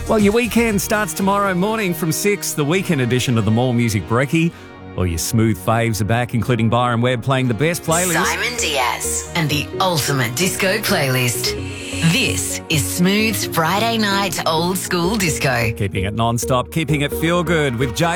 Well, your weekend starts tomorrow morning from 6, the weekend edition of the More Music Brekkie. All your smooth faves are back, including Byron Webb playing the best playlist. Simon Diaz and the ultimate disco playlist. This is Smooth's Friday night old school disco. Keeping it non-stop, keeping it feel good with Jay.